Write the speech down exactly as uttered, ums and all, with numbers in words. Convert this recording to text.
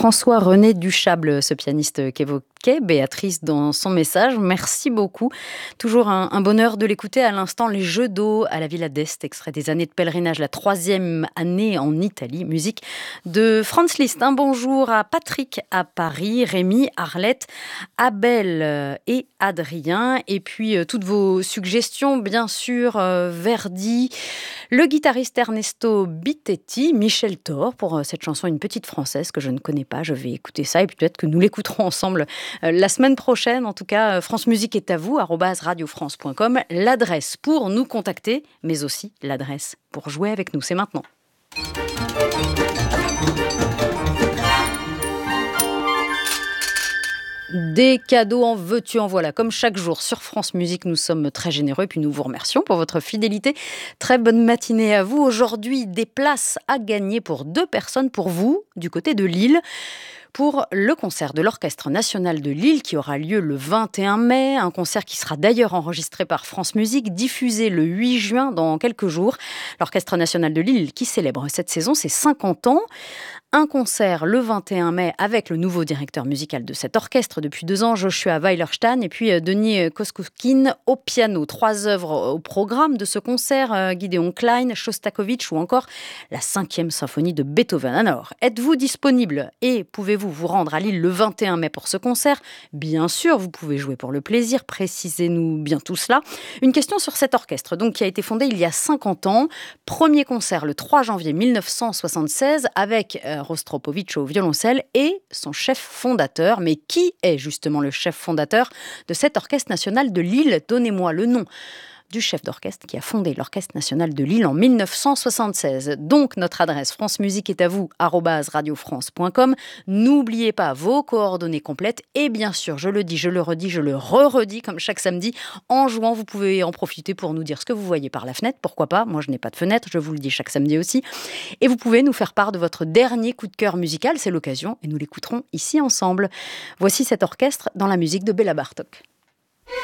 François-René Duchâble, ce pianiste qu'évoquait Béatrice dans son message. Merci beaucoup. Toujours un, un bonheur de l'écouter. À l'instant, les Jeux d'eau à la Villa d'Este, extrait des années de pèlerinage, la troisième année en Italie. Musique de Franz Liszt. Un bonjour à Patrick à Paris, Rémi, Arlette, Abel et Adrien. Et puis euh, toutes vos suggestions, bien sûr, euh, Verdi, le guitariste Ernesto Bittetti, Michel Thor pour euh, cette chanson Une petite française que je ne connais pas. Je vais écouter ça et puis peut-être que nous l'écouterons ensemble euh, la semaine prochaine. En tout cas, euh, France Musique est à vous, arobase radio france point com. L'adresse pour nous contacter, mais aussi l'adresse pour jouer avec nous. C'est maintenant. Des cadeaux en veux-tu, en voilà. Comme chaque jour sur France Musique, nous sommes très généreux et puis nous vous remercions pour votre fidélité. Très bonne matinée à vous. Aujourd'hui, des places à gagner pour deux personnes pour vous, du côté de Lille, pour le concert de l'Orchestre National de Lille qui aura lieu le vingt et un mai. Un concert qui sera d'ailleurs enregistré par France Musique, diffusé le huit juin dans quelques jours. L'Orchestre National de Lille qui célèbre cette saison ses cinquante ans. Un concert le vingt et un mai avec le nouveau directeur musical de cet orchestre depuis deux ans, Joshua Weilerstein, et puis Denis Koskouskine au piano. Trois œuvres au programme de ce concert, Gideon Klein, Shostakovich ou encore la cinquième symphonie de Beethoven. Alors, êtes-vous disponible et pouvez-vous vous rendre à Lille le vingt et un mai pour ce concert ? Bien sûr, vous pouvez jouer pour le plaisir, précisez-nous bien tout cela. Une question sur cet orchestre, donc, qui a été fondé il y a cinquante ans. Premier concert le trois janvier mille neuf cent soixante-seize avec euh, Rostropovitch au violoncelle et son chef fondateur. Mais qui est justement le chef fondateur de cet orchestre national de Lille ? Donnez-moi le nom du chef d'orchestre qui a fondé l'Orchestre National de Lille en mille neuf cent soixante-seize. Donc, notre adresse France Musique est à vous, arobase radio france point com. N'oubliez pas vos coordonnées complètes et bien sûr, je le dis, je le redis, je le re-redis comme chaque samedi. En jouant, vous pouvez en profiter pour nous dire ce que vous voyez par la fenêtre. Pourquoi pas ? Moi, je n'ai pas de fenêtre, je vous le dis chaque samedi aussi. Et vous pouvez nous faire part de votre dernier coup de cœur musical. C'est l'occasion et nous l'écouterons ici ensemble. Voici cet orchestre dans la musique de Béla Bartók.